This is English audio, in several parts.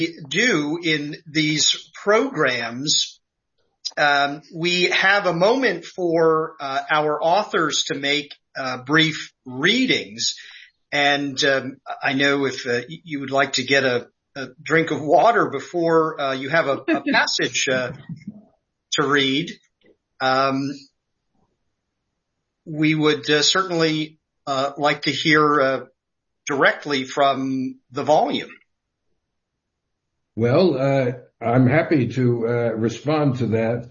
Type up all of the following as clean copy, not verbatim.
do in these programs, we have a moment for our authors to make brief readings. And I know if you would like to get a drink of water before you have a passage to read, we would certainly like to hear directly from the volume. Well, I'm happy to respond to that.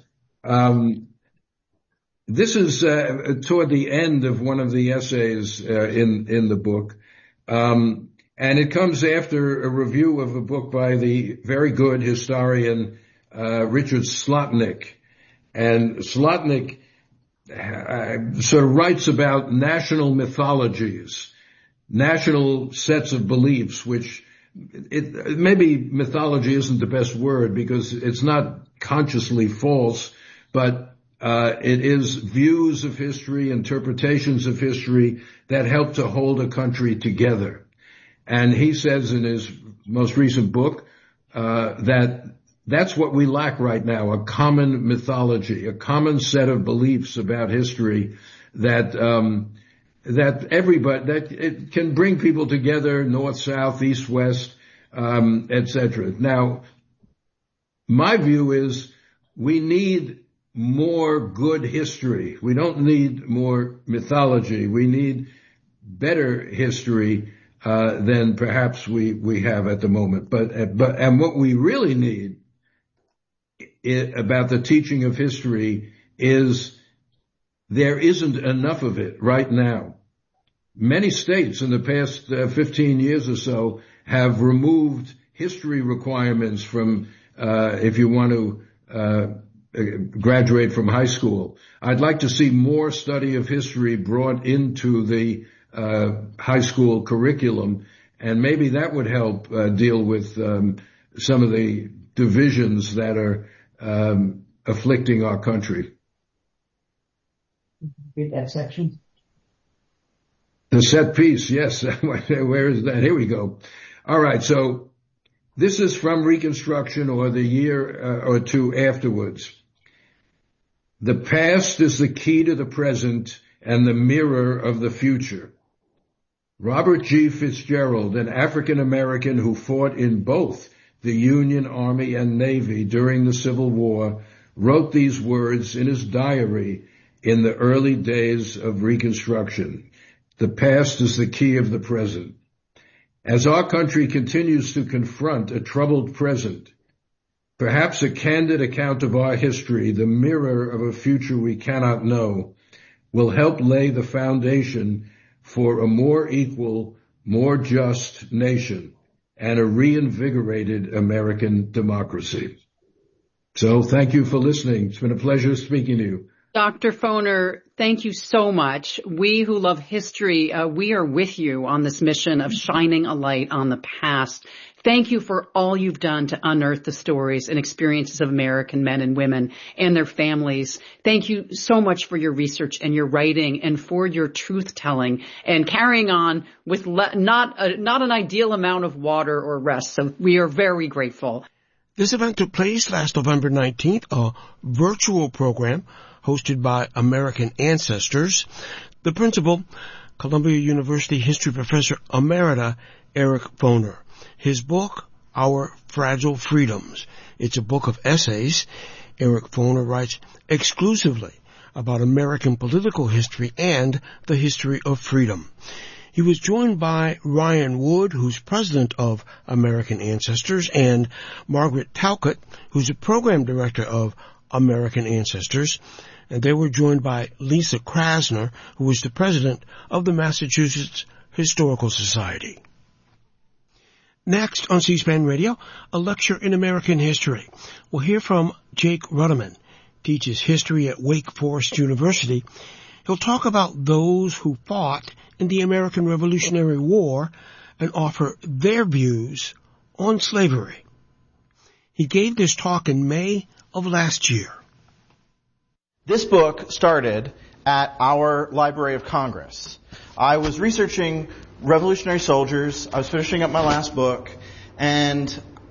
This is toward the end of one of the essays in the book, and it comes after a review of a book by the very good historian Richard Slotnick. And Slotnick sort of writes about national mythologies, national sets of beliefs, which maybe mythology isn't the best word because it's not consciously false, but it is views of history, interpretations of history that help to hold a country together. And he says in his most recent book that's what we lack right now, a common mythology, a common set of beliefs about history that everybody, that it can bring people together, north, south, east, west, etc. Now, my view is we need more good history. We don't need more mythology. We need better history than perhaps we have at the moment. And what we really need about the teaching of history is there isn't enough of it right now. Many states in the past 15 years or so have removed history requirements from if you want to graduate from high school. I'd like to see more study of history brought into the high school curriculum, and maybe that would help deal with some of the divisions that are afflicting our country. Read that section. The set piece, yes. Where is that? Here we go. All right, so this is from Reconstruction or the year or two afterwards. The past is the key to the present and the mirror of the future. Robert G. Fitzgerald, an African-American who fought in both the Union Army and Navy during the Civil War, wrote these words in his diary in the early days of Reconstruction. The past is the key of the present. As our country continues to confront a troubled present, perhaps a candid account of our history, the mirror of a future we cannot know, will help lay the foundation for a more equal, more just nation and a reinvigorated American democracy. So thank you for listening. It's been a pleasure speaking to you. Dr. Foner, thank you so much. We who love history, we are with you on this mission of shining a light on the past. Thank you for all you've done to unearth the stories and experiences of American men and women and their families. Thank you so much for your research and your writing and for your truth-telling and carrying on with not an ideal amount of water or rest. So we are very grateful. This event took place last November 19th, a virtual program hosted by American Ancestors. The principal, Columbia University History Professor Emerita Eric Foner. His book, Our Fragile Freedoms. It's a book of essays. Eric Foner writes exclusively about American political history and the history of freedom. He was joined by Ryan Wood, who's president of American Ancestors, and Margaret Talcott, who's the program director of American Ancestors. And they were joined by Lisa Krasner, who was the president of the Massachusetts Historical Society. Next on C-SPAN Radio, a lecture in American history. We'll hear from Jake Ruderman, teaches history at Wake Forest University. He'll talk about those who fought in the American Revolutionary War and offer their views on slavery. He gave this talk in May of last year. This book started at our Library of Congress. I was researching Revolutionary soldiers. I was finishing up my last book, and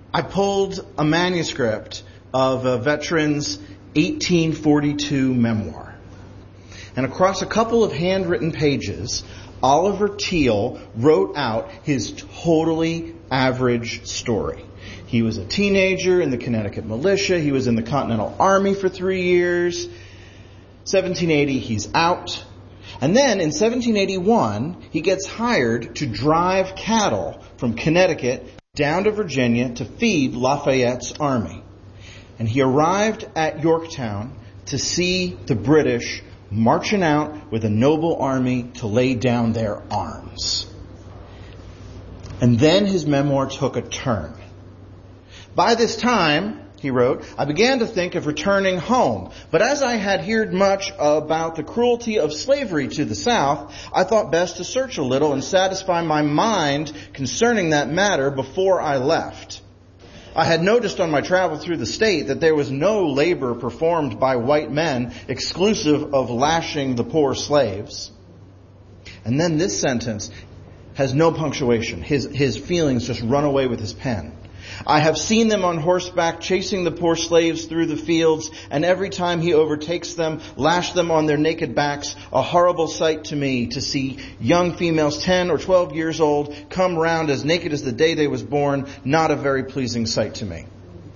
I pulled a manuscript of a veteran's 1842 memoir. And across a couple of handwritten pages, Oliver Teal wrote out his totally average story. He was a teenager in the Connecticut militia. He was in the Continental Army for 3 years. 1780, he's out. And then in 1781, he gets hired to drive cattle from Connecticut down to Virginia to feed Lafayette's army. And he arrived at Yorktown to see the British marching out with a noble army to lay down their arms. And then his memoir took a turn. By this time, he wrote, I began to think of returning home, but as I had heard much about the cruelty of slavery to the South, I thought best to search a little and satisfy my mind concerning that matter before I left. I had noticed on my travel through the state that there was no labor performed by white men exclusive of lashing the poor slaves. And then this sentence has no punctuation. His feelings just run away with his pen. I have seen them on horseback chasing the poor slaves through the fields, and every time he overtakes them, lash them on their naked backs, a horrible sight to me to see young females 10 or 12 years old come round as naked as the day they was born, not a very pleasing sight to me.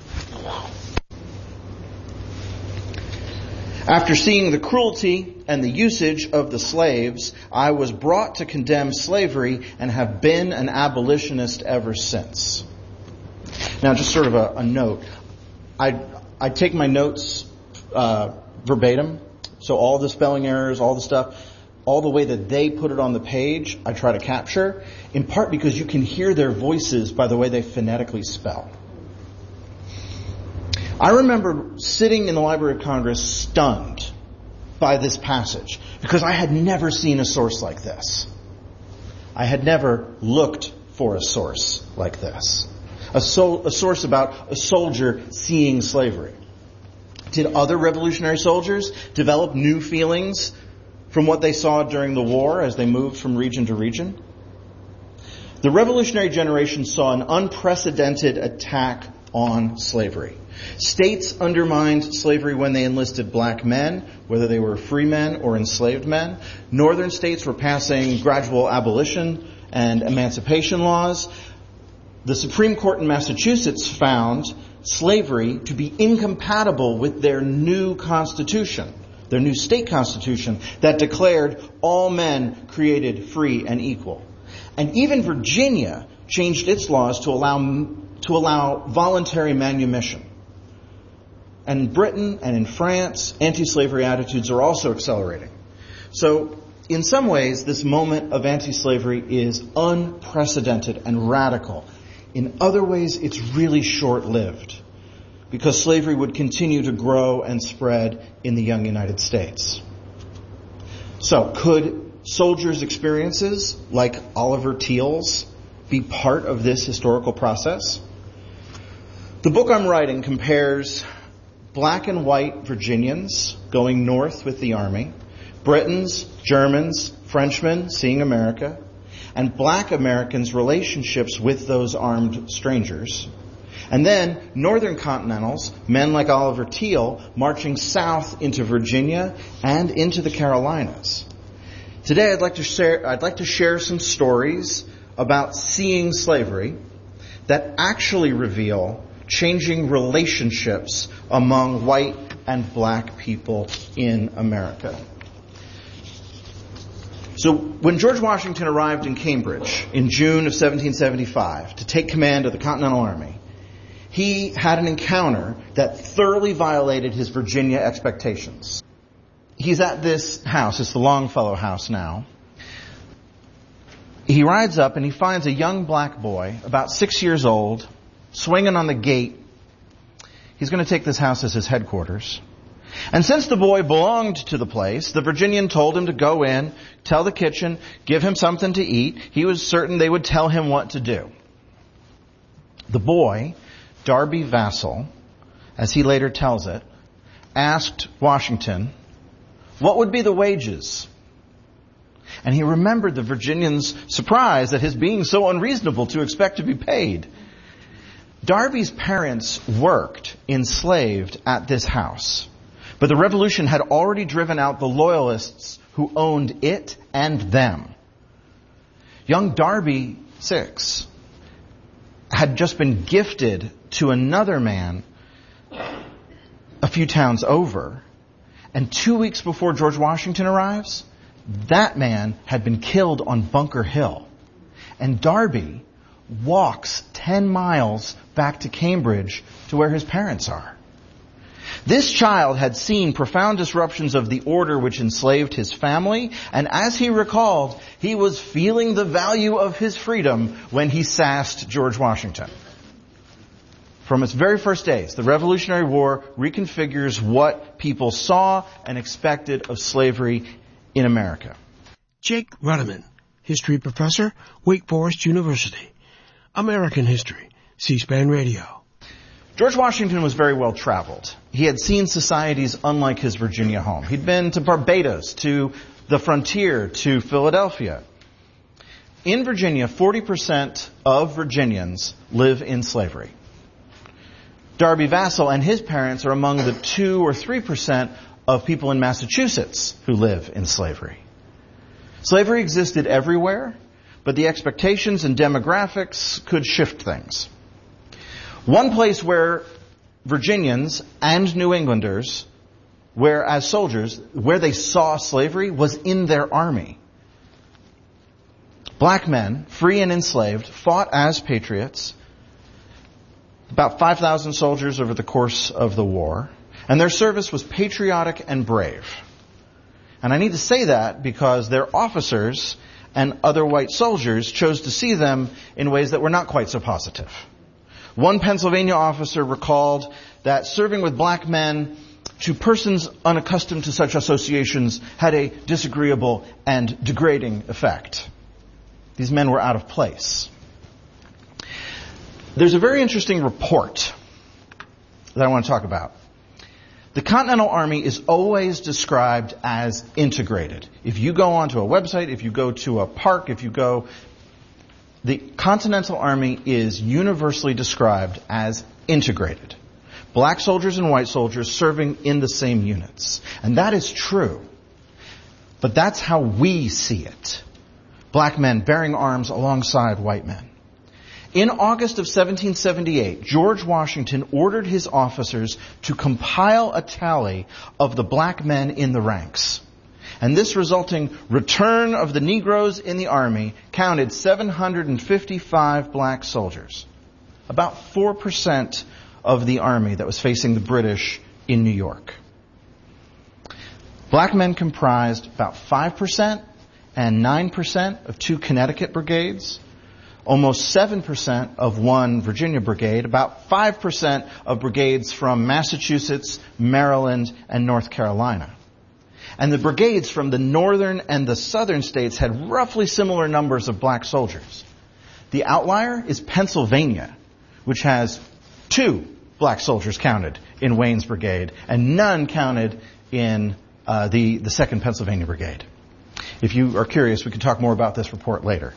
After seeing the cruelty and the usage of the slaves, I was brought to condemn slavery and have been an abolitionist ever since. Now, just sort of a note. I take my notes verbatim, so all the spelling errors, all the stuff, all the way that they put it on the page, I try to capture, in part because you can hear their voices by the way they phonetically spell. I remember sitting in the Library of Congress stunned by this passage because I had never seen a source like this. I had never looked for a source like this. A source about a soldier seeing slavery. Did other revolutionary soldiers develop new feelings from what they saw during the war as they moved from region to region? The revolutionary generation saw an unprecedented attack on slavery. States undermined slavery when they enlisted black men, whether they were free men or enslaved men. Northern states were passing gradual abolition and emancipation laws. The Supreme Court in Massachusetts found slavery to be incompatible with their new constitution, their new state constitution that declared all men created free and equal. And even Virginia changed its laws to allow voluntary manumission. And in Britain and in France, anti-slavery attitudes are also accelerating. So, in some ways, this moment of anti-slavery is unprecedented and radical. In other ways, it's really short-lived because slavery would continue to grow and spread in the young United States. So, could soldiers' experiences, like Oliver Teal's, be part of this historical process? The book I'm writing compares black and white Virginians going north with the army, Britons, Germans, Frenchmen seeing America, and black Americans' relationships with those armed strangers. And then Northern Continentals, men like Oliver Teal, marching south into Virginia and into the Carolinas. Today I'd like to share some stories about seeing slavery that actually reveal changing relationships among white and black people in America. So when George Washington arrived in Cambridge in June of 1775 to take command of the Continental Army, he had an encounter that thoroughly violated his Virginia expectations. He's at this house, it's the Longfellow House now. He rides up and he finds a young black boy, about 6 years old, swinging on the gate. He's going to take this house as his headquarters. And since the boy belonged to the place, the Virginian told him to go in, tell the kitchen, give him something to eat. He was certain they would tell him what to do. The boy, Darby Vassall, as he later tells it, asked Washington, what would be the wages? And he remembered the Virginian's surprise at his being so unreasonable to expect to be paid. Darby's parents worked enslaved at this house, but the revolution had already driven out the loyalists who owned it and them. Young Darby, 6, had just been gifted to another man a few towns over, and 2 weeks before George Washington arrives, that man had been killed on Bunker Hill. And Darby walks 10 miles back to Cambridge to where his parents are. This child had seen profound disruptions of the order which enslaved his family, and as he recalled, he was feeling the value of his freedom when he sassed George Washington. From its very first days, the Revolutionary War reconfigures what people saw and expected of slavery in America. Jake Ruderman, history professor, Wake Forest University. American History, C-SPAN Radio. George Washington was very well traveled. He had seen societies unlike his Virginia home. He'd been to Barbados, to the frontier, to Philadelphia. In Virginia, 40% of Virginians live in slavery. Darby Vassall and his parents are among the 2 or 3% of people in Massachusetts who live in slavery. Slavery existed everywhere, but the expectations and demographics could shift things. One place where Virginians and New Englanders, as soldiers, where they saw slavery was in their army. Black men, free and enslaved, fought as patriots. About 5,000 soldiers over the course of the war. And their service was patriotic and brave. And I need to say that because their officers and other white soldiers chose to see them in ways that were not quite so positive. One Pennsylvania officer recalled that serving with black men to persons unaccustomed to such associations had a disagreeable and degrading effect. These men were out of place. There's a very interesting report that I want to talk about. The Continental Army is always described as integrated. If you go onto a website, if you go to a park, the Continental Army is universally described as integrated. Black soldiers and white soldiers serving in the same units. And that is true. But that's how we see it. Black men bearing arms alongside white men. In August of 1778, George Washington ordered his officers to compile a tally of the black men in the ranks. And this resulting return of the Negroes in the Army counted 755 black soldiers. About 4% of the Army that was facing the British in New York. Black men comprised about 5% and 9% of 2 Connecticut brigades. Almost 7% of 1 Virginia brigade, about 5% of brigades from Massachusetts, Maryland, and North Carolina. And the brigades from the northern and the southern states had roughly similar numbers of black soldiers. The outlier is Pennsylvania, which has 2 black soldiers counted in Wayne's brigade, and none counted in the 2nd Pennsylvania Brigade. If you are curious, we can talk more about this report later.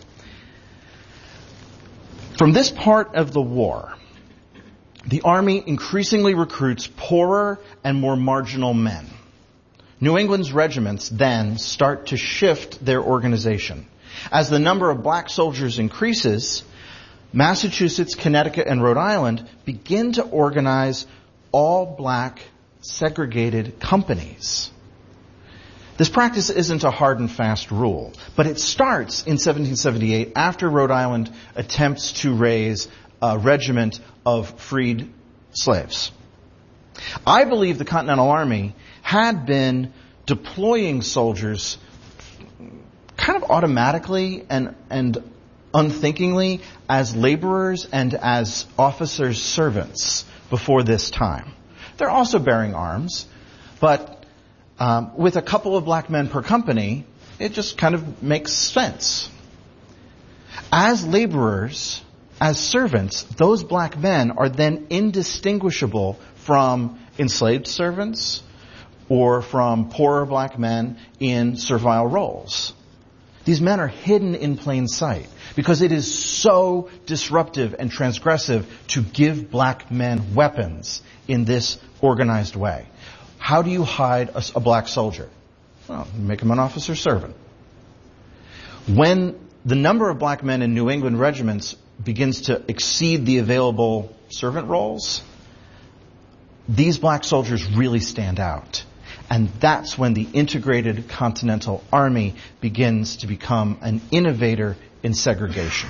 From this part of the war, the Army increasingly recruits poorer and more marginal men. New England's regiments then start to shift their organization. As the number of black soldiers increases, Massachusetts, Connecticut, and Rhode Island begin to organize all black segregated companies. This practice isn't a hard and fast rule, but it starts in 1778 after Rhode Island attempts to raise a regiment of freed slaves. I believe the Continental Army had been deploying soldiers kind of automatically and unthinkingly as laborers and as officers' servants before this time. They're also bearing arms, but with a couple of black men per company, it just kind of makes sense. As laborers, as servants, those black men are then indistinguishable from enslaved servants or from poorer black men in servile roles. These men are hidden in plain sight because it is so disruptive and transgressive to give black men weapons in this organized way. How do you hide a black soldier? Well, you make him an officer's servant. When the number of black men in New England regiments begins to exceed the available servant roles, these black soldiers really stand out. And that's when the integrated Continental Army begins to become an innovator in segregation.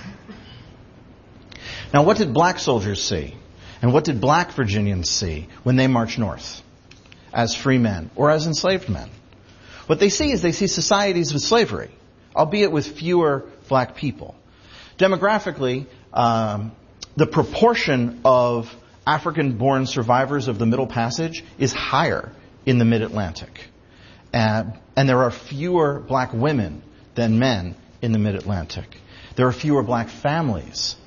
Now, what did black soldiers see? And what did black Virginians see when they marched north as free men or as enslaved men? What they see is they see societies with slavery, albeit with fewer black people. Demographically, the proportion of African-born survivors of the Middle Passage is higher in the Mid-Atlantic. And there are fewer black women than men in the Mid-Atlantic. There are fewer black families.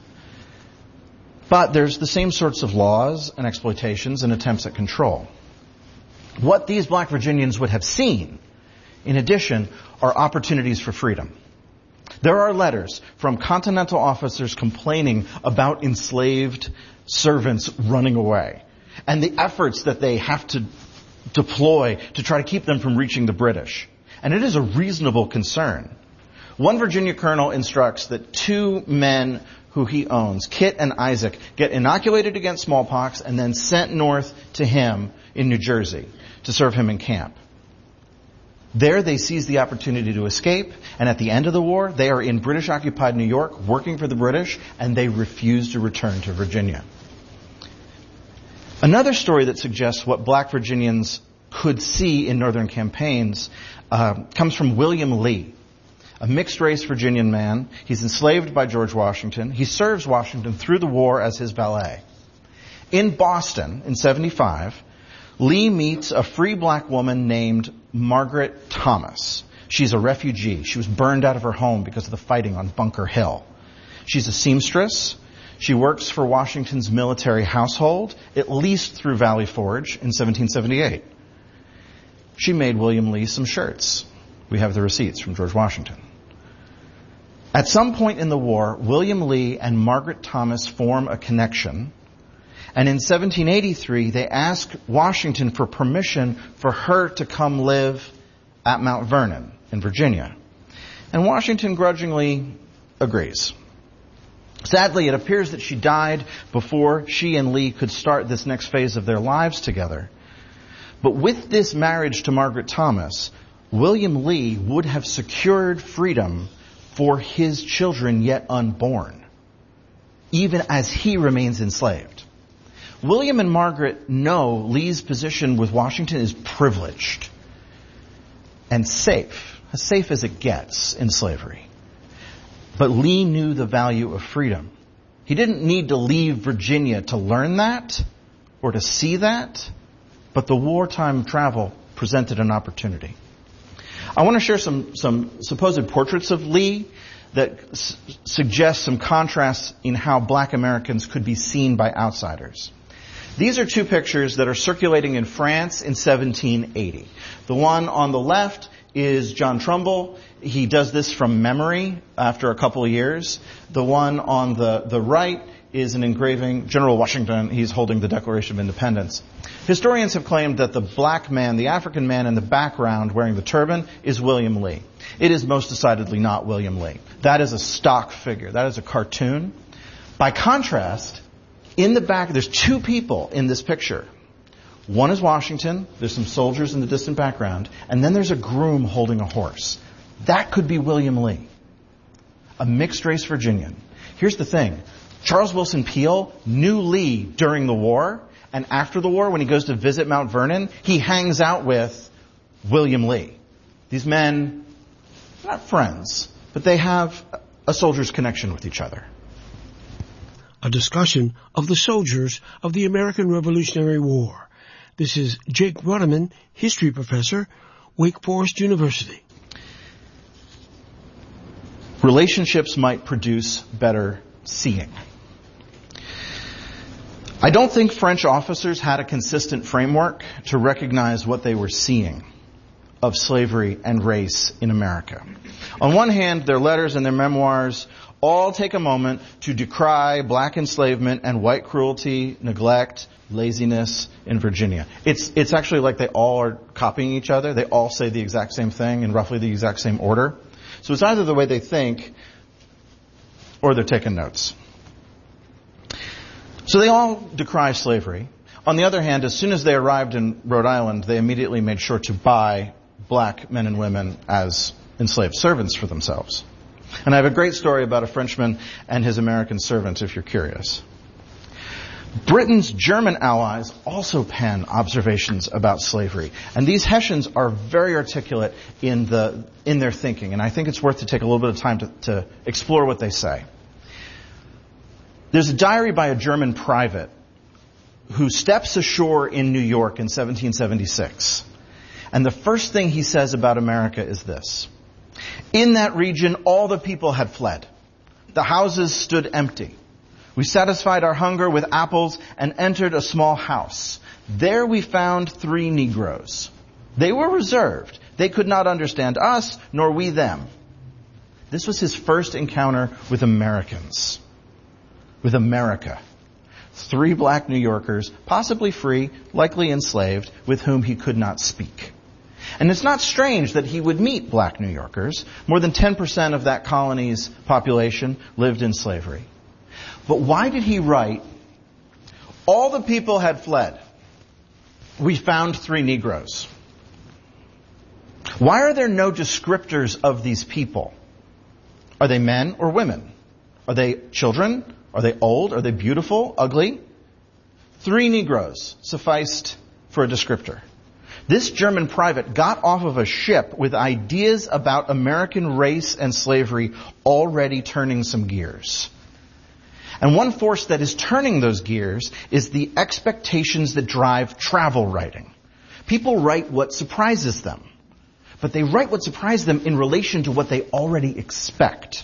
But there's the same sorts of laws and exploitations and attempts at control. What these black Virginians would have seen, in addition, are opportunities for freedom. There are letters from Continental officers complaining about enslaved servants running away and the efforts that they have to deploy to try to keep them from reaching the British. And it is a reasonable concern. One Virginia colonel instructs that 2 men who he owns, Kit and Isaac, get inoculated against smallpox and then sent north to him in New Jersey to serve him in camp. There they seize the opportunity to escape, and at the end of the war, they are in British-occupied New York working for the British, and they refuse to return to Virginia. Another story that suggests what black Virginians could see in northern campaigns comes from William Lee, a mixed-race Virginian man. He's enslaved by George Washington. He serves Washington through the war as his valet. In Boston, in 1975, Lee meets a free black woman named Margaret Thomas. She's a refugee. She was burned out of her home because of the fighting on Bunker Hill. She's a seamstress. She works for Washington's military household, at least through Valley Forge in 1778. She made William Lee some shirts. We have the receipts from George Washington. At some point in the war, William Lee and Margaret Thomas form a connection. And in 1783, they ask Washington for permission for her to come live at Mount Vernon in Virginia. And Washington grudgingly agrees. Sadly, it appears that she died before she and Lee could start this next phase of their lives together. But with this marriage to Margaret Thomas, William Lee would have secured freedom for his children yet unborn, even as he remains enslaved. William and Margaret know Lee's position with Washington is privileged and safe, as safe as it gets in slavery. But Lee knew the value of freedom. He didn't need to leave Virginia to learn that or to see that, but the wartime travel presented an opportunity. I want to share some supposed portraits of Lee that suggest some contrasts in how black Americans could be seen by outsiders. These are 2 pictures that are circulating in France in 1780. The one on the left is John Trumbull. He does this from memory after a couple of years. The one on the right is an engraving, General Washington. He's holding the Declaration of Independence. Historians have claimed that the black man, the African man in the background wearing the turban, is William Lee. It is most decidedly not William Lee. That is a stock figure. That is a cartoon. By contrast, in the back, there's 2 people in this picture. One is Washington. There's some soldiers in the distant background. And then there's a groom holding a horse. That could be William Lee, a mixed-race Virginian. Here's the thing. Charles Willson Peale knew Lee during the war, and after the war, when he goes to visit Mount Vernon, he hangs out with William Lee. These men, not friends, but they have a soldier's connection with each other. A discussion of the soldiers of the American Revolutionary War. This is Jake Ruderman, history professor, Wake Forest University. Relationships might produce better seeing. I don't think French officers had a consistent framework to recognize what they were seeing. of slavery and race in America. On one hand, their letters and their memoirs all take a moment to decry black enslavement and white cruelty, neglect, laziness in Virginia. It's actually like they all are copying each other. They all say the exact same thing in roughly the exact same order. So it's either the way they think or they're taking notes. So they all decry slavery. On the other hand, as soon as they arrived in Rhode Island, they immediately made sure to buy black men and women as enslaved servants for themselves. And I have a great story about a Frenchman and his American servants, if you're curious. Britain's German allies also pen observations about slavery. And these Hessians are very articulate in their thinking. And I think it's worth to take a little bit of time to explore what they say. There's a diary by a German private who steps ashore in New York in 1776. And the first thing he says about America is this: in that region, all the people had fled. The houses stood empty. We satisfied our hunger with apples and entered a small house. There we found 3 Negroes. They were reserved. They could not understand us, nor we them. This was his first encounter with Americans, with America. 3 black New Yorkers, possibly free, likely enslaved, with whom he could not speak. And it's not strange that he would meet black New Yorkers. More than 10% of that colony's population lived in slavery. But why did he write, all the people had fled. We found 3 Negroes. Why are there no descriptors of these people? Are they men or women? Are they children? Are they old? Are they beautiful? Ugly? 3 Negroes sufficed for a descriptor. This German private got off of a ship with ideas about American race and slavery already turning some gears. And one force that is turning those gears is the expectations that drive travel writing. People write what surprises them, but they write what surprises them in relation to what they already expect.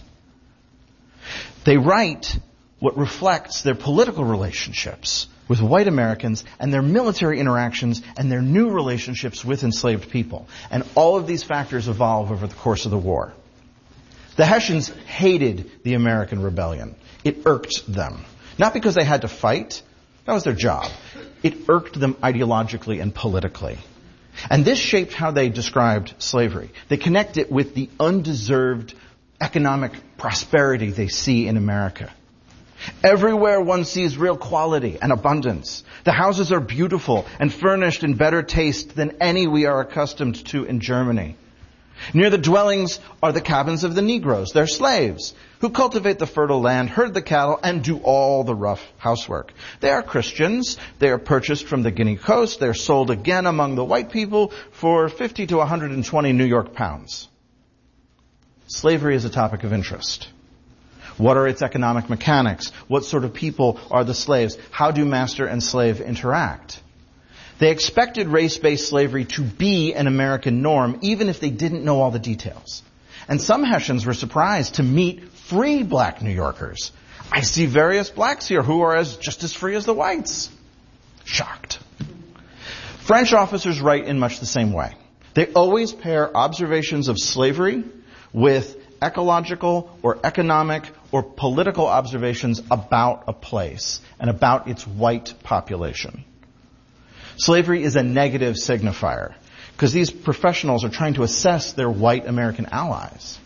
They write what reflects their political relationships with white Americans and their military interactions and their new relationships with enslaved people. And all of these factors evolve over the course of the war. The Hessians hated the American rebellion. It irked them. Not because they had to fight. That was their job. It irked them ideologically and politically. And this shaped how they described slavery. They connect it with the undeserved economic prosperity they see in America. Everywhere one sees real quality and abundance. The houses are beautiful and furnished in better taste than any we are accustomed to in Germany. Near the dwellings are the cabins of the Negroes, their slaves, who cultivate the fertile land, herd the cattle, and do all the rough housework. They are Christians. They are purchased from the Guinea coast. They are sold again among the white people for 50 to 120 New York pounds. Slavery is a topic of interest. What are its economic mechanics? What sort of people are the slaves? How do master and slave interact? They expected race-based slavery to be an American norm, even if they didn't know all the details. And some Hessians were surprised to meet free black New Yorkers. I see various blacks here who are just as free as the whites. Shocked. French officers write in much the same way. They always pair observations of slavery with ecological or economic or political observations about a place and about its white population. Slavery is a negative signifier because these professionals are trying to assess their white American allies.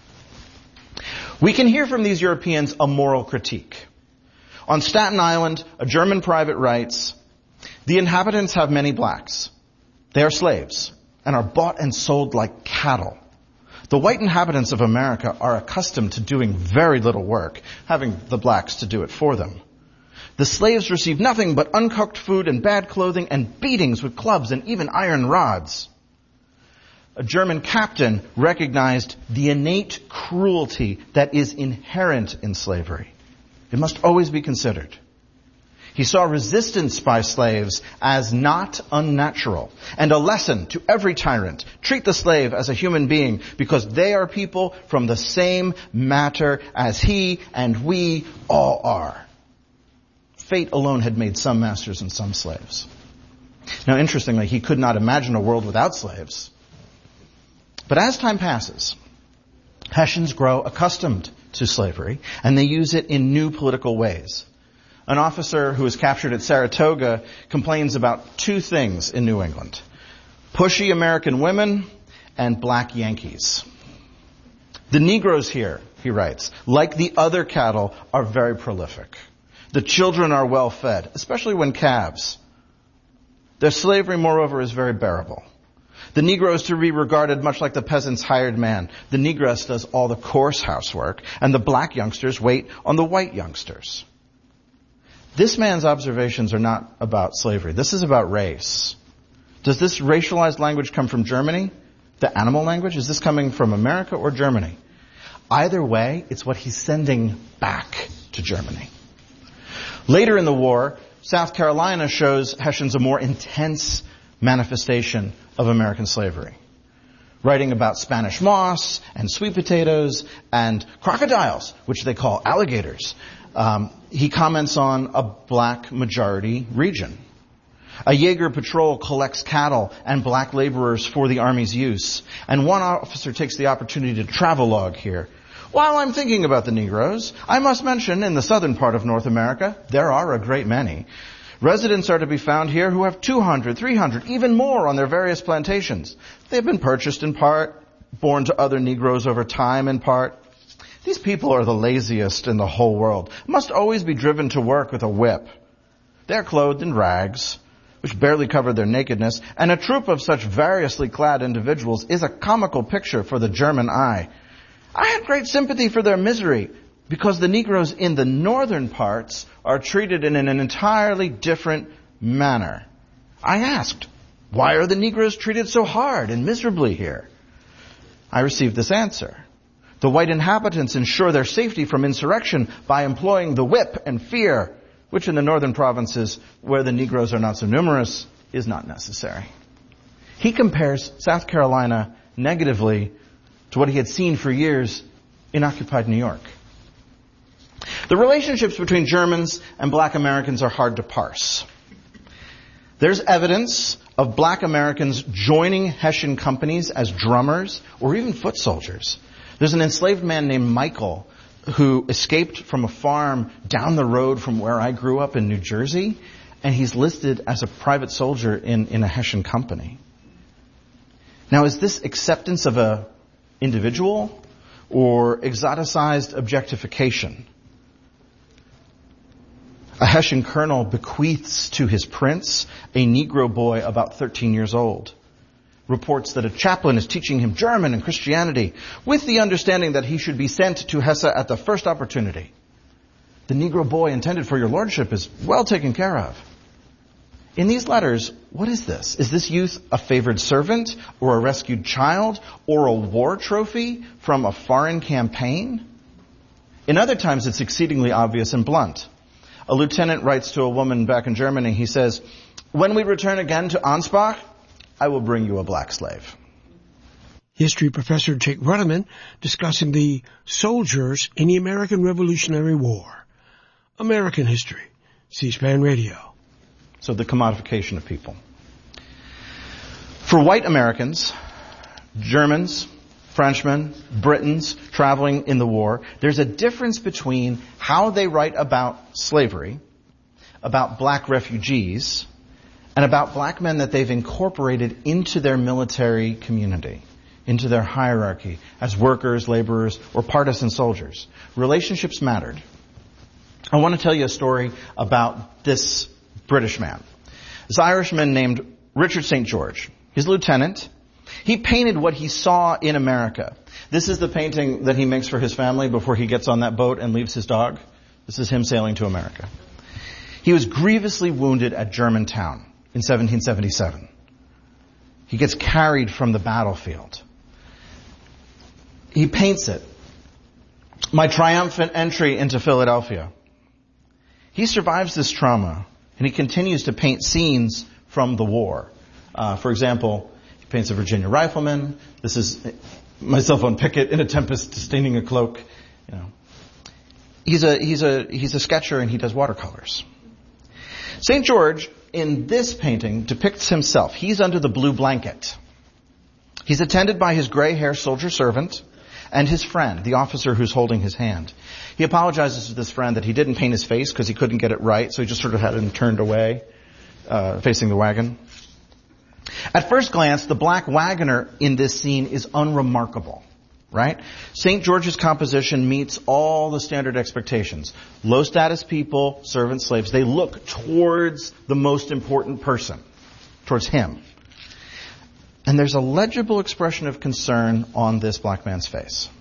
We can hear from these Europeans a moral critique. On Staten Island, a German private writes, "The inhabitants have many blacks. They are slaves and are bought and sold like cattle. The white inhabitants of America are accustomed to doing very little work, having the blacks to do it for them. The slaves receive nothing but uncooked food and bad clothing and beatings with clubs and even iron rods." A German captain recognized the innate cruelty that is inherent in slavery. It must always be considered. He saw resistance by slaves as not unnatural and a lesson to every tyrant. Treat the slave as a human being because they are people from the same matter as he and we all are. Fate alone had made some masters and some slaves. Now, interestingly, he could not imagine a world without slaves. But as time passes, Hessians grow accustomed to slavery, and they use it in new political ways. An officer who was captured at Saratoga complains about two things in New England: pushy American women and black Yankees. The Negroes here, he writes, like the other cattle, are very prolific. The children are well fed, especially when calves. Their slavery, moreover, is very bearable. The Negro is to be regarded much like the peasant's hired man. The Negress does all the coarse housework, and the black youngsters wait on the white youngsters. This man's observations are not about slavery. This is about race. Does this racialized language come from Germany? The animal language? Is this coming from America or Germany? Either way, it's what he's sending back to Germany. Later in the war, South Carolina shows Hessians a more intense manifestation of American slavery. Writing about Spanish moss and sweet potatoes and crocodiles, which they call alligators, he comments on a black majority region. A Jaeger patrol collects cattle and black laborers for the Army's use. And one officer takes the opportunity to travelogue here. While I'm thinking about the Negroes, I must mention in the southern part of North America, there are a great many. Residents are to be found here who have 200, 300, even more on their various plantations. They've been purchased in part, born to other Negroes over time in part. These people are the laziest in the whole world, must always be driven to work with a whip. They're clothed in rags, which barely cover their nakedness, and a troop of such variously clad individuals is a comical picture for the German eye. I had great sympathy for their misery, because the Negroes in the northern parts are treated in an entirely different manner. I asked, why are the Negroes treated so hard and miserably here? I received this answer. The white inhabitants ensure their safety from insurrection by employing the whip and fear, which in the northern provinces, where the Negroes are not so numerous, is not necessary. He compares South Carolina negatively to what he had seen for years in occupied New York. The relationships between Germans and black Americans are hard to parse. There's evidence of black Americans joining Hessian companies as drummers or even foot soldiers. There's an enslaved man named Michael who escaped from a farm down the road from where I grew up in New Jersey, and he's listed as a private soldier in a Hessian company. Now, is this acceptance of a individual or exoticized objectification? A Hessian colonel bequeaths to his prince a Negro boy about 13 years old. Reports that a chaplain is teaching him German and Christianity with the understanding that he should be sent to Hesse at the first opportunity. The Negro boy intended for your lordship is well taken care of. In these letters, what is this? Is this youth a favored servant or a rescued child or a war trophy from a foreign campaign? In other times, it's exceedingly obvious and blunt. A lieutenant writes to a woman back in Germany. He says, when we return again to Ansbach, I will bring you a black slave. History professor Jake Ruderman discussing the soldiers in the American Revolutionary War. American History, C-SPAN Radio. So the commodification of people. For white Americans, Germans, Frenchmen, Britons traveling in the war, there's a difference between how they write about slavery, about black refugees, and about black men that they've incorporated into their military community, into their hierarchy as workers, laborers, or partisan soldiers. Relationships mattered. I want to tell you a story about this British man. This Irishman named Richard St. George. He's a lieutenant. He painted what he saw in America. This is the painting that he makes for his family before he gets on that boat and leaves his dog. This is him sailing to America. He was grievously wounded at Germantown in 1777. He gets carried from the battlefield. He paints it. My triumphant entry into Philadelphia. He survives this trauma, and he continues to paint scenes from the war. For example, he paints a Virginia rifleman. This is myself on picket in a tempest, staining a cloak. You know, he's a sketcher, and he does watercolors. St. George, in this painting, depicts himself. He's under the blue blanket. He's attended by his gray-haired soldier servant and his friend, the officer who's holding his hand. He apologizes to this friend that he didn't paint his face because he couldn't get it right, so he just sort of had him turned away, facing the wagon. At first glance, the black wagoner in this scene is unremarkable, right? St. George's composition meets all the standard expectations. Low status people, servants, slaves, they look towards the most important person, towards him. And there's a legible expression of concern on this black man's face.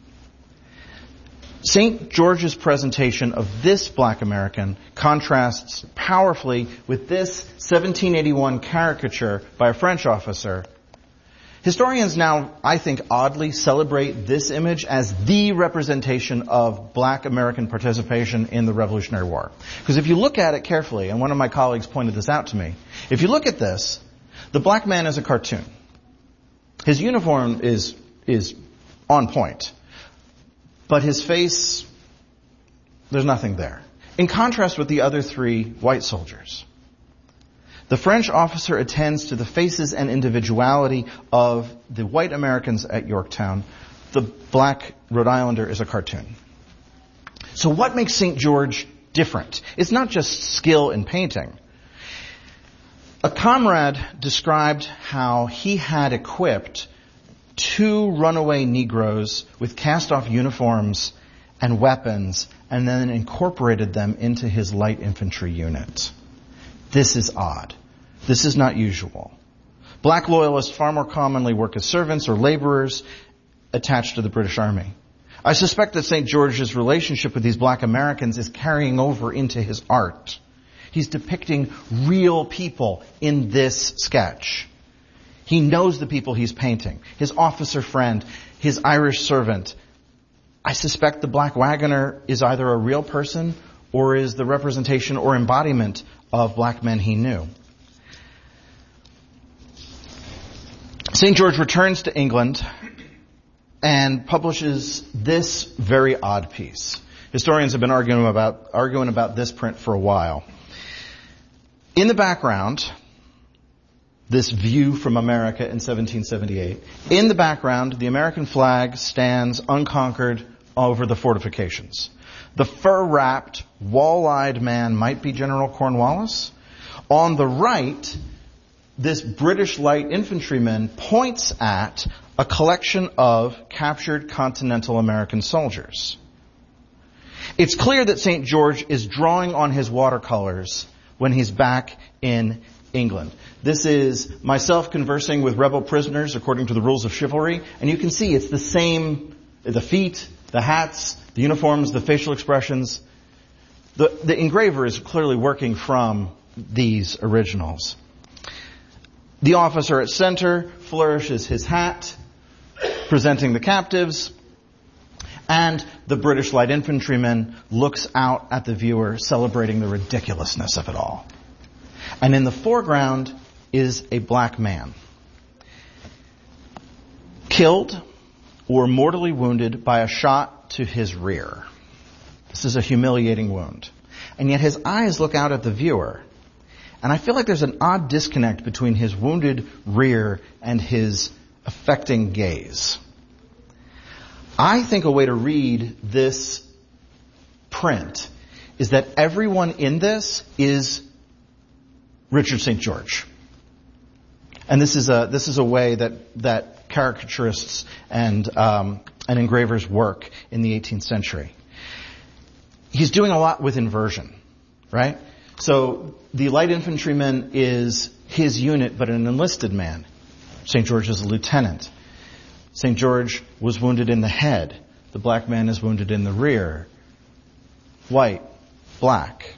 St. George's presentation of this black American contrasts powerfully with this 1781 caricature by a French officer. Historians now, I think, oddly celebrate this image as the representation of black American participation in the Revolutionary War. Because if you look at it carefully, and one of my colleagues pointed this out to me, if you look at this, the black man is a cartoon. His uniform is on point. But his face, there's nothing there. In contrast with the other three white soldiers, the French officer attends to the faces and individuality of the white Americans at Yorktown. The black Rhode Islander is a cartoon. So what makes St. George different? It's not just skill in painting. A comrade described how he had equipped 2 runaway Negroes with cast-off uniforms and weapons and then incorporated them into his light infantry unit. This is odd. This is not usual. Black loyalists far more commonly work as servants or laborers attached to the British Army. I suspect that St. George's relationship with these black Americans is carrying over into his art. He's depicting real people in this sketch. He knows the people he's painting. His officer friend, his Irish servant. I suspect the black wagoner is either a real person or is the representation or embodiment of black men he knew. St. George returns to England and publishes this very odd piece. Historians have been arguing about this print for a while. In the background, this view from America in 1778. In the background, the American flag stands unconquered over the fortifications. The fur-wrapped, wall-eyed man might be General Cornwallis. On the right, this British light infantryman points at a collection of captured continental American soldiers. It's clear that St. George is drawing on his watercolors when he's back in England. This is myself conversing with rebel prisoners according to the rules of chivalry, and you can see it's the same, the feet, the hats, the uniforms, the facial expressions. The engraver is clearly working from these originals. The officer at center flourishes his hat, presenting the captives, and the British light infantryman looks out at the viewer, celebrating the ridiculousness of it all. And in the foreground is a black man, killed or mortally wounded by a shot to his rear. This is a humiliating wound. And yet his eyes look out at the viewer. And I feel like there's an odd disconnect between his wounded rear and his affecting gaze. I think a way to read this print is that everyone in this is Richard St. George. And this is a way that caricaturists and engravers work in the 18th century. He's doing a lot with inversion, right? So the light infantryman is his unit, but an enlisted man. St. George is a lieutenant. St. George was wounded in the head. The black man is wounded in the rear. White, black.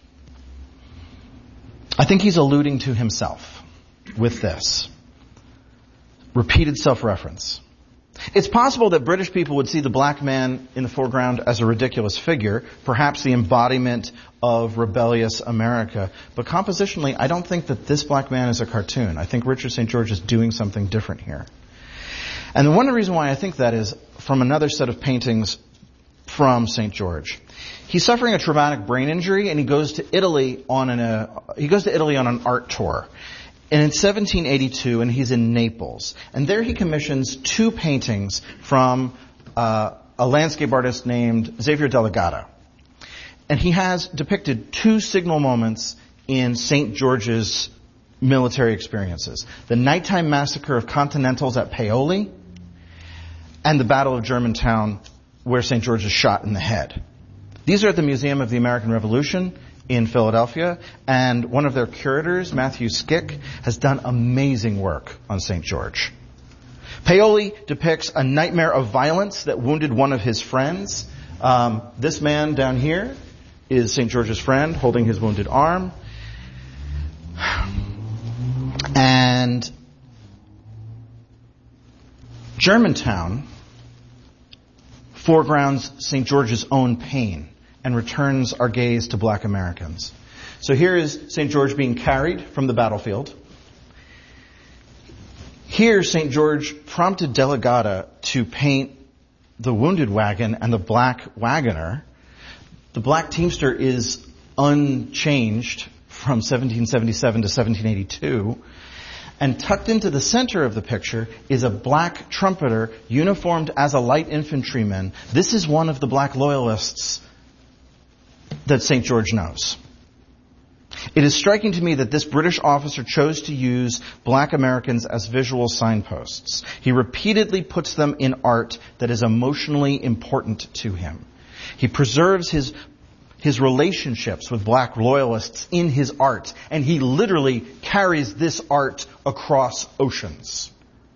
I think he's alluding to himself with this. Repeated self-reference. It's possible that British people would see the black man in the foreground as a ridiculous figure, perhaps the embodiment of rebellious America. But compositionally, I don't think that this black man is a cartoon. I think Richard St. George is doing something different here. And one of the reasons why I think that is from another set of paintings from St. George. He's suffering a traumatic brain injury, and he goes to Italy on an art tour. And in 1782, and he's in Naples, and there he commissions 2 paintings from a landscape artist named Xavier Delegado. And he has depicted 2 signal moments in St. George's military experiences. The nighttime massacre of Continentals at Paoli, and the Battle of Germantown, where St. George is shot in the head. These are at the Museum of the American Revolution in Philadelphia, and one of their curators, Matthew Skick, has done amazing work on St. George. Paoli depicts a nightmare of violence that wounded one of his friends. This man down here is St. George's friend holding his wounded arm. And Germantown foregrounds St. George's own pain and returns our gaze to black Americans. So here is St. George being carried from the battlefield. Here, St. George prompted Delegata to paint the wounded wagon and the black wagoner. The black teamster is unchanged from 1777 to 1782. And tucked into the center of the picture is a black trumpeter uniformed as a light infantryman. This is one of the black loyalists that St. George knows. It is striking to me that this British officer chose to use black Americans as visual signposts. He repeatedly puts them in art that is emotionally important to him. He preserves his relationships with black loyalists in his art, and he literally carries this art across oceans.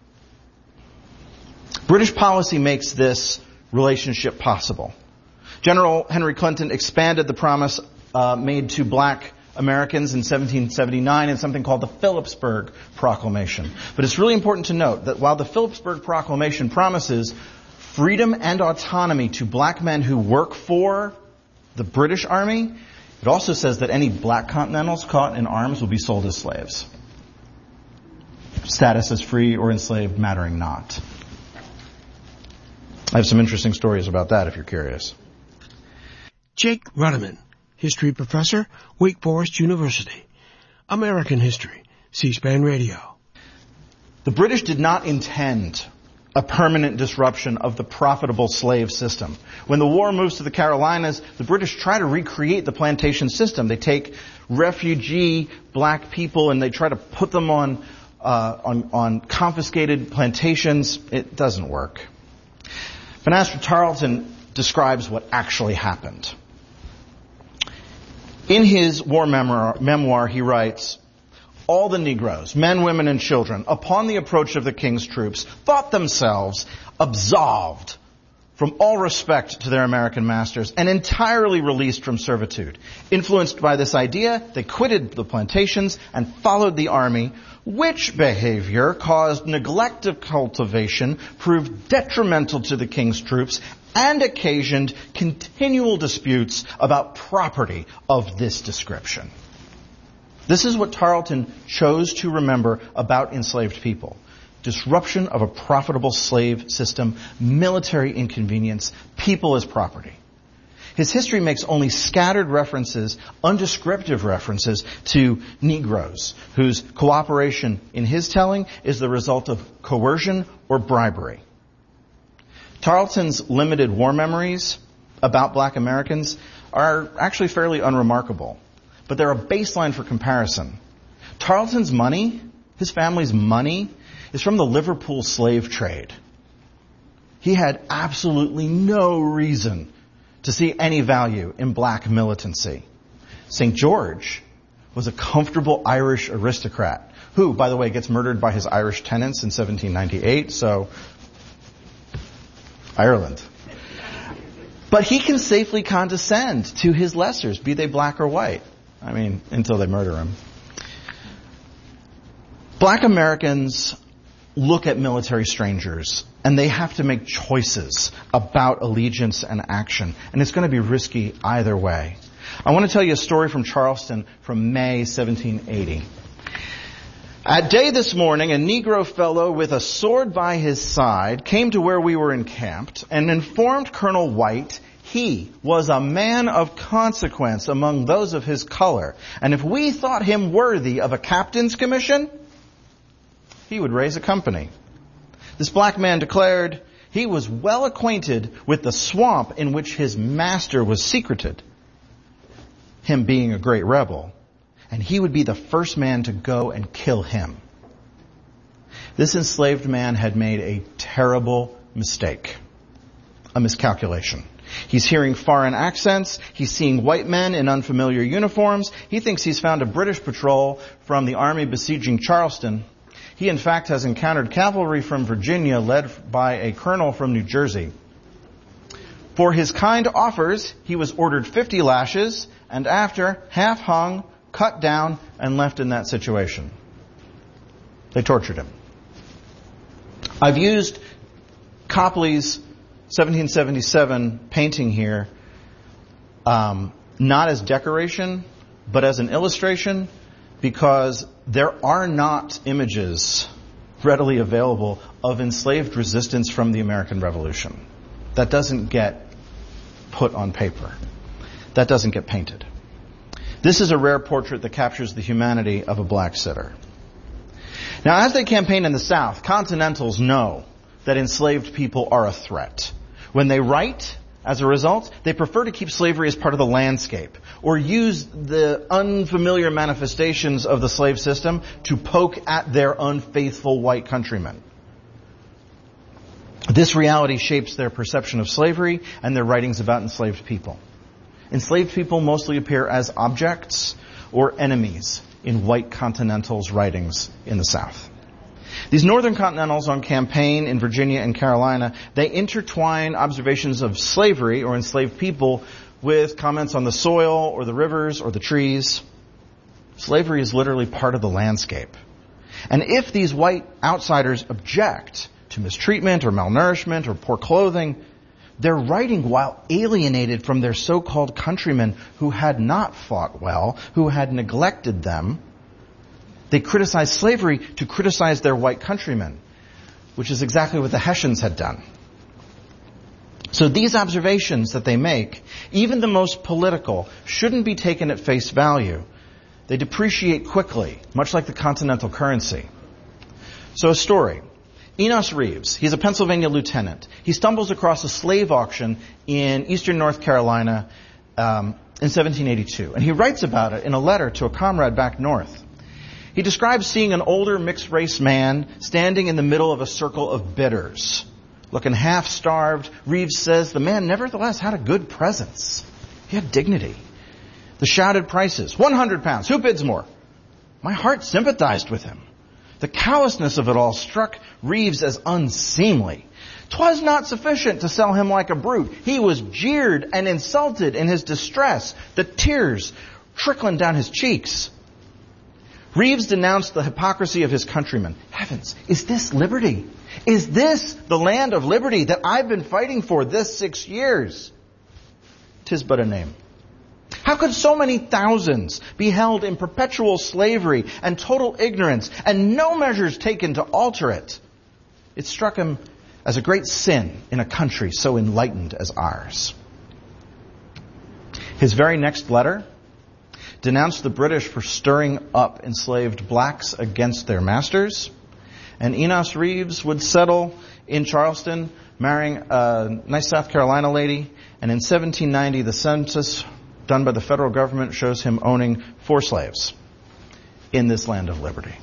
British policy makes this relationship possible. General Henry Clinton expanded the promise made to black Americans in 1779 in something called the Phillipsburg Proclamation. But it's really important to note that while the Phillipsburg Proclamation promises freedom and autonomy to black men who work for the British Army, it also says that any black Continentals caught in arms will be sold as slaves. Status as free or enslaved mattering not. I have some interesting stories about that if you're curious. Jake Ruderman, history professor, Wake Forest University. American History, C-SPAN Radio. The British did not intend a permanent disruption of the profitable slave system. When the war moves to the Carolinas, the British try to recreate the plantation system. They take refugee black people and they try to put them on confiscated plantations. It doesn't work. Vanastra Tarleton describes what actually happened. In his war memoir, he writes, "All the Negroes, men, women, and children, upon the approach of the king's troops, thought themselves absolved from all respect to their American masters and entirely released from servitude. Influenced by this idea, they quitted the plantations and followed the army, which behavior caused neglect of cultivation, proved detrimental to the king's troops, and occasioned continual disputes about property of this description." This is what Tarleton chose to remember about enslaved people. Disruption of a profitable slave system, military inconvenience, people as property. His history makes only scattered references, undescriptive references to Negroes, whose cooperation in his telling is the result of coercion or bribery. Tarleton's limited war memories about black Americans are actually fairly unremarkable, but they're a baseline for comparison. Tarleton's money, his family's money, is from the Liverpool slave trade. He had absolutely no reason to see any value in black militancy. St. George was a comfortable Irish aristocrat who, by the way, gets murdered by his Irish tenants in 1798, so Ireland. But he can safely condescend to his lessers, be they black or white. I mean, until they murder him. Black Americans look at military strangers and they have to make choices about allegiance and action. And it's going to be risky either way. I want to tell you a story from Charleston from May 1780. At day this morning, a Negro fellow with a sword by his side came to where we were encamped and informed Colonel White he was a man of consequence among those of his color. And if we thought him worthy of a captain's commission, he would raise a company. This black man declared he was well acquainted with the swamp in which his master was secreted, him being a great rebel, and he would be the first man to go and kill him. This enslaved man had made a terrible mistake, a miscalculation. He's hearing foreign accents. He's seeing white men in unfamiliar uniforms. He thinks he's found a British patrol from the army besieging Charleston. He, in fact, has encountered cavalry from Virginia led by a colonel from New Jersey. For his kind offers, he was ordered 50 lashes, and after, half hung, cut down, and left in that situation. They tortured him. I've used Copley's 1777 painting here, not as decoration, but as an illustration, because there are not images readily available of enslaved resistance from the American Revolution. That doesn't get put on paper. That doesn't get painted. This is a rare portrait that captures the humanity of a black sitter. Now, as they campaign in the South, Continentals know that enslaved people are a threat. When they write, as a result, they prefer to keep slavery as part of the landscape, or use the unfamiliar manifestations of the slave system to poke at their unfaithful white countrymen. This reality shapes their perception of slavery and their writings about enslaved people. Enslaved people mostly appear as objects or enemies in white Continentals' writings in the South. These Northern Continentals on campaign in Virginia and Carolina, they intertwine observations of slavery or enslaved people with comments on the soil or the rivers or the trees. Slavery is literally part of the landscape. And if these white outsiders object to mistreatment or malnourishment or poor clothing, they're writing while alienated from their so-called countrymen who had not fought well, who had neglected them. They criticize slavery to criticize their white countrymen, which is exactly what the Hessians had done. So these observations that they make, even the most political, shouldn't be taken at face value. They depreciate quickly, much like the continental currency. So a story. Enos Reeves, he's a Pennsylvania lieutenant. He stumbles across a slave auction in eastern North Carolina in 1782. And he writes about it in a letter to a comrade back north. He describes seeing an older mixed-race man standing in the middle of a circle of bidders. Looking half-starved, Reeves says the man nevertheless had a good presence. He had dignity. The shouted prices, 100 pounds, who bids more? My heart sympathized with him. The callousness of it all struck Reeves as unseemly. 'Twas not sufficient to sell him like a brute. He was jeered and insulted in his distress, the tears trickling down his cheeks. Reeves denounced the hypocrisy of his countrymen. Heavens, is this liberty? Is this the land of liberty that I've been fighting for this 6 years? 'Tis but a name. How could so many thousands be held in perpetual slavery and total ignorance and no measures taken to alter it? It struck him as a great sin in a country so enlightened as ours. His very next letter denounced the British for stirring up enslaved blacks against their masters. And Enos Reeves would settle in Charleston, marrying a nice South Carolina lady. And in 1790, the census done by the federal government shows him owning 4 slaves in this land of liberty.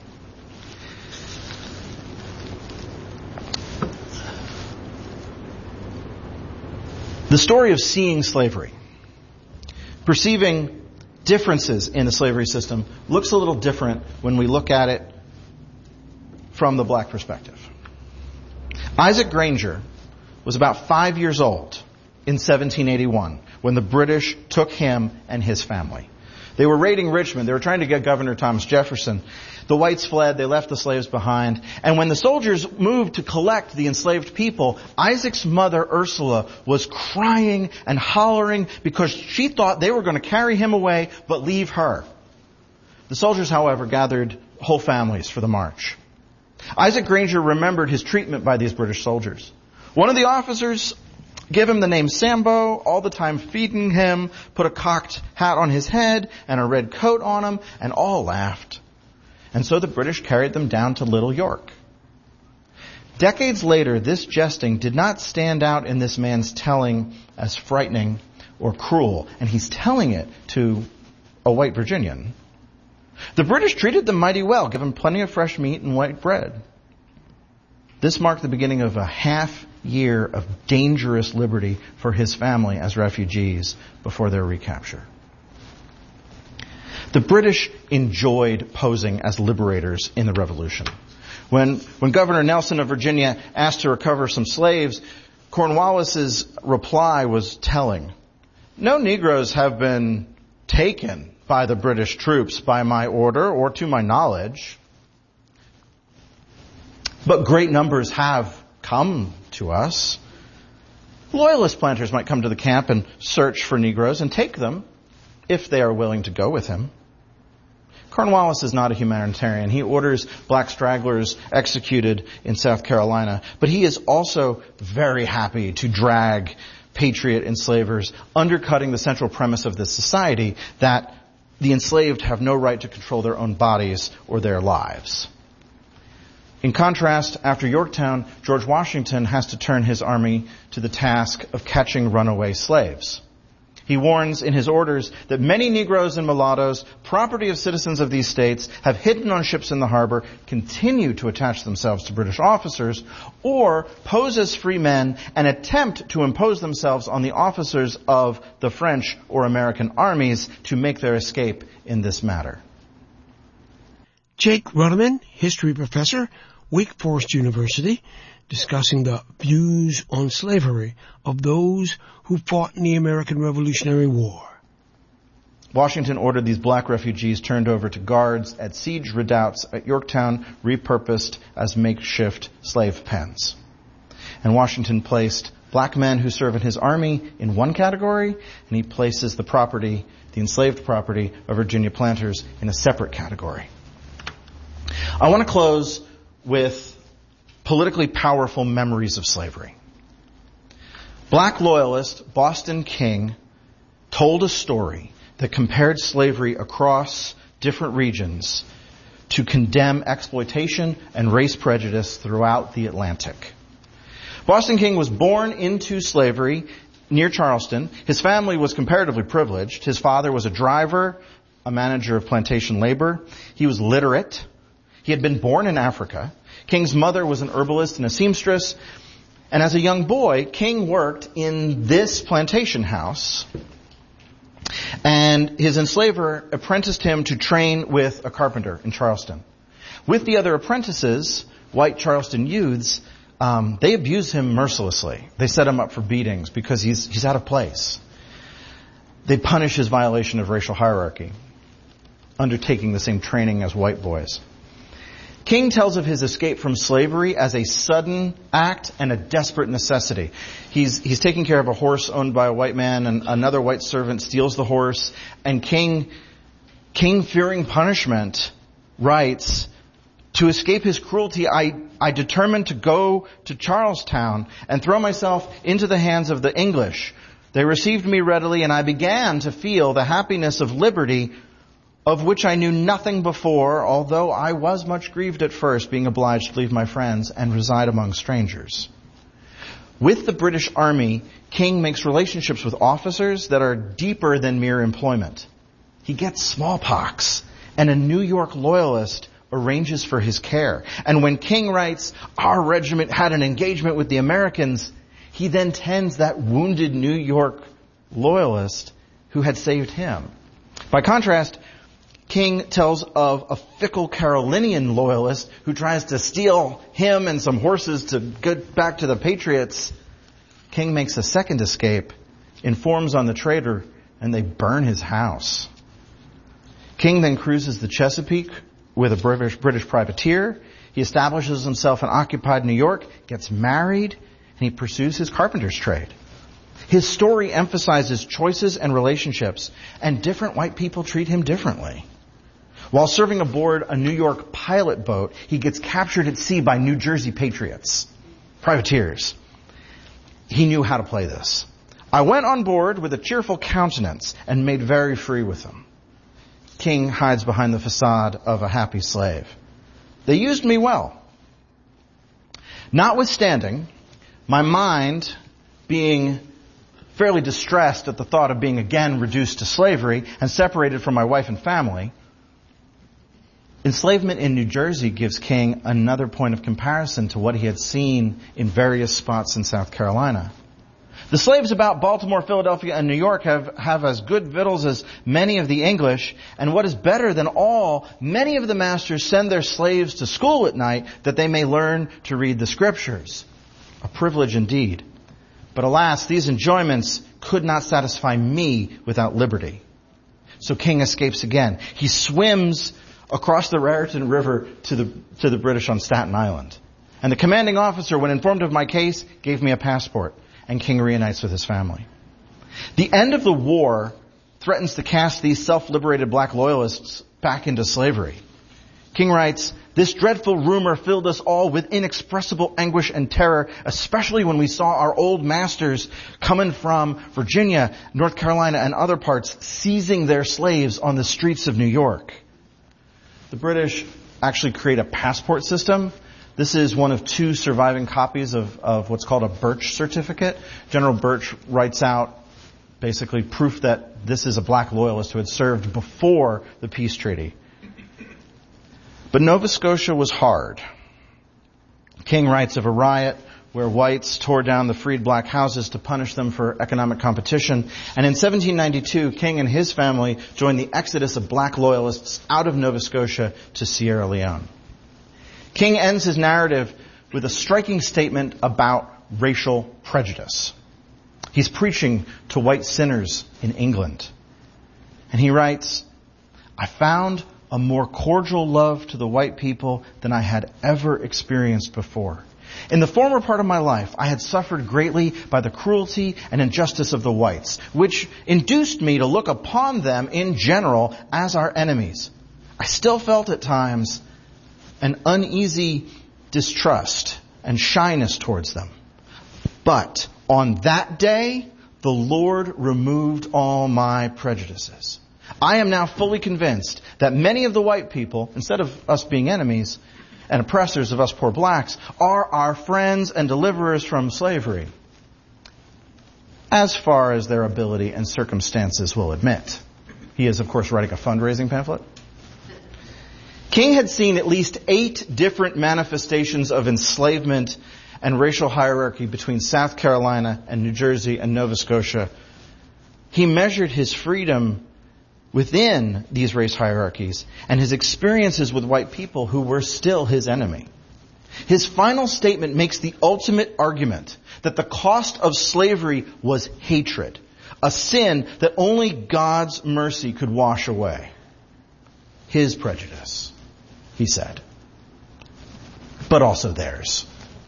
The story of seeing slavery, perceiving differences in the slavery system, looks a little different when we look at it from the black perspective. Isaac Granger was about 5 years old in 1781 when the British took him and his family. They were raiding Richmond. They were trying to get Governor Thomas Jefferson. The whites fled. They left the slaves behind. And when the soldiers moved to collect the enslaved people, Isaac's mother, Ursula, was crying and hollering because she thought they were going to carry him away but leave her. The soldiers, however, gathered whole families for the march. Isaac Granger remembered his treatment by these British soldiers. One of the officers gave him the name Sambo, all the time feeding him, put a cocked hat on his head and a red coat on him, and all laughed. And so the British carried them down to Little York. Decades later, this jesting did not stand out in this man's telling as frightening or cruel, and he's telling it to a white Virginian. The British treated them mighty well, gave them plenty of fresh meat and white bread. This marked the beginning of a half year of dangerous liberty for his family as refugees before their recapture. The British enjoyed posing as liberators in the Revolution. When Governor Nelson of Virginia asked to recover some slaves, Cornwallis's reply was telling. No Negroes have been taken by the British troops by my order or to my knowledge, but great numbers have come to us. Loyalist planters might come to the camp and search for Negroes and take them if they are willing to go with him. Cornwallis is not a humanitarian. He orders black stragglers executed in South Carolina, but he is also very happy to drag patriot enslavers, undercutting the central premise of this society that the enslaved have no right to control their own bodies or their lives. In contrast, after Yorktown, George Washington has to turn his army to the task of catching runaway slaves. He warns in his orders that many Negroes and mulattoes, property of citizens of these states, have hidden on ships in the harbor, continue to attach themselves to British officers, or pose as free men and attempt to impose themselves on the officers of the French or American armies to make their escape in this matter. Jake Ruderman, history professor, Wake Forest University, discussing the views on slavery of those who fought in the American Revolutionary War. Washington ordered these black refugees turned over to guards at siege redoubts at Yorktown, repurposed as makeshift slave pens. And Washington placed black men who serve in his army in one category, and he places the enslaved property of Virginia planters in a separate category. I want to close with politically powerful memories of slavery. Black loyalist Boston King told a story that compared slavery across different regions to condemn exploitation and race prejudice throughout the Atlantic. Boston King was born into slavery near Charleston. His family was comparatively privileged. His father was a driver, a manager of plantation labor. He was literate. He had been born in Africa. King's mother was an herbalist and a seamstress. And as a young boy, King worked in this plantation house. And his enslaver apprenticed him to train with a carpenter in Charleston. With the other apprentices, white Charleston youths, they abuse him mercilessly. They set him up for beatings because he's out of place. They punish his violation of racial hierarchy, undertaking the same training as white boys. King tells of his escape from slavery as a sudden act and a desperate necessity. He's taking care of a horse owned by a white man, and another white servant steals the horse, and King, fearing punishment, writes, "To escape his cruelty, I determined to go to Charlestown and throw myself into the hands of the English. They received me readily, and I began to feel the happiness of liberty, of which I knew nothing before, although I was much grieved at first, being obliged to leave my friends and reside among strangers." With the British Army, King makes relationships with officers that are deeper than mere employment. He gets smallpox, and a New York loyalist arranges for his care. And when King writes, "Our regiment had an engagement with the Americans," he then tends that wounded New York loyalist who had saved him. By contrast, King tells of a fickle Carolinian loyalist who tries to steal him and some horses to get back to the Patriots. King makes a second escape, informs on the traitor, and they burn his house. King then cruises the Chesapeake with a British privateer. He establishes himself in occupied New York, gets married, and he pursues his carpenter's trade. His story emphasizes choices and relationships, and different white people treat him differently. While serving aboard a New York pilot boat, he gets captured at sea by New Jersey patriots, privateers. He knew how to play this. "I went on board with a cheerful countenance and made very free with them." King hides behind the facade of a happy slave. They used me well. Notwithstanding, my mind being fairly distressed at the thought of being again reduced to slavery and separated from my wife and family, enslavement in New Jersey gives King another point of comparison to what he had seen in various spots in South Carolina. The slaves about Baltimore, Philadelphia, and New York have as good victuals as many of the English, and what is better than all, many of the masters send their slaves to school at night that they may learn to read the Scriptures. A privilege indeed. But alas, these enjoyments could not satisfy me without liberty. So King escapes again. He swims across the Raritan River to the British on Staten Island. And the commanding officer, when informed of my case, gave me a passport. And King reunites with his family. The end of the war threatens to cast these self-liberated black loyalists back into slavery. King writes, "This dreadful rumor filled us all with inexpressible anguish and terror, especially when we saw our old masters coming from Virginia, North Carolina, and other parts seizing their slaves on the streets of New York." The British actually create a passport system. This is one of two surviving copies of what's called a Birch certificate. General Birch writes out basically proof that this is a black loyalist who had served before the peace treaty. But Nova Scotia was hard. King writes of a riot where whites tore down the freed black houses to punish them for economic competition. And in 1792, King and his family joined the exodus of black loyalists out of Nova Scotia to Sierra Leone. King ends his narrative with a striking statement about racial prejudice. He's preaching to white sinners in England. And he writes, "I found a more cordial love to the white people than I had ever experienced before. In the former part of my life, I had suffered greatly by the cruelty and injustice of the whites, which induced me to look upon them in general as our enemies. I still felt at times an uneasy distrust and shyness towards them. But on that day, the Lord removed all my prejudices. I am now fully convinced that many of the white people, instead of us being enemies and oppressors of us poor blacks, are our friends and deliverers from slavery, as far as their ability and circumstances will admit." He is, of course, writing a fundraising pamphlet. King had seen at least 8 different manifestations of enslavement and racial hierarchy between South Carolina and New Jersey and Nova Scotia. He measured his freedom within these race hierarchies and his experiences with white people who were still his enemy. His final statement makes the ultimate argument that the cost of slavery was hatred, a sin that only God's mercy could wash away. His prejudice, he said, but also theirs.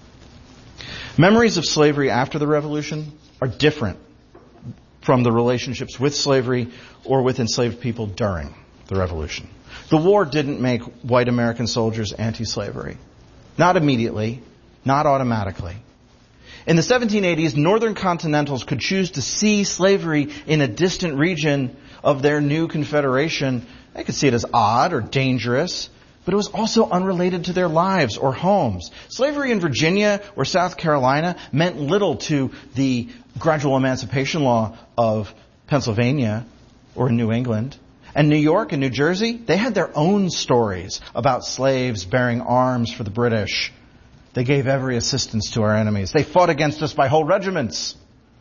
Memories of slavery after the Revolution are different from the relationships with slavery or with enslaved people during the Revolution. The war didn't make white American soldiers anti-slavery. Not immediately, not automatically. In the 1780s, Northern Continentals could choose to see slavery in a distant region of their new confederation. They could see it as odd or dangerous, but it was also unrelated to their lives or homes. Slavery in Virginia or South Carolina meant little to the gradual emancipation law of Pennsylvania or New England. And New York and New Jersey, they had their own stories about slaves bearing arms for the British. They gave every assistance to our enemies. They fought against us by whole regiments.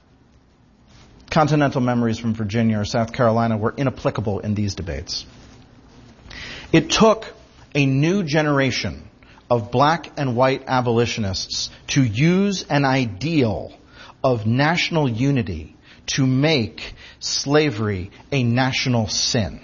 Continental memories from Virginia or South Carolina were inapplicable in these debates. It took a new generation of black and white abolitionists to use an ideal of national unity to make slavery a national sin.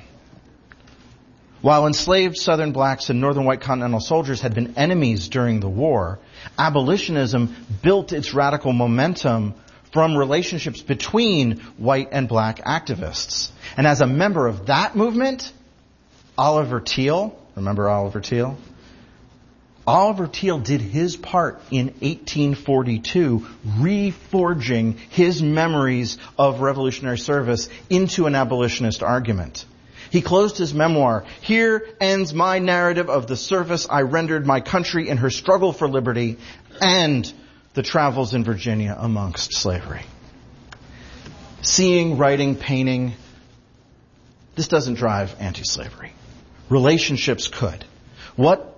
While enslaved Southern blacks and Northern white Continental soldiers had been enemies during the war, abolitionism built its radical momentum from relationships between white and black activists. And as a member of that movement, Oliver Teal, remember Oliver Teal? Oliver Teal did his part in 1842, reforging his memories of revolutionary service into an abolitionist argument. He closed his memoir, "Here ends my narrative of the service I rendered my country in her struggle for liberty and the travels in Virginia amongst slavery." Seeing, writing, painting, this doesn't drive anti-slavery. Relationships could. What